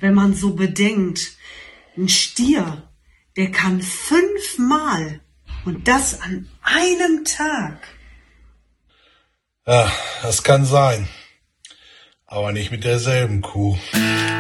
wenn man so bedenkt, ein Stier, der kann 5-mal und das an einem Tag. Ja, das kann sein, aber nicht mit derselben Kuh.